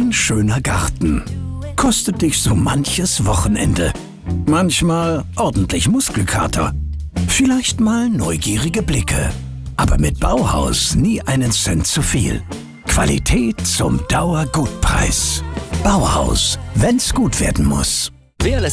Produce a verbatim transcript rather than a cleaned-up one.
Ein schöner Garten kostet dich so manches Wochenende. Manchmal ordentlich Muskelkater. Vielleicht mal neugierige Blicke. Aber mit Bauhaus nie einen Cent zu viel. Qualität zum Dauergutpreis. Bauhaus, wenn's gut werden muss. Wer lässt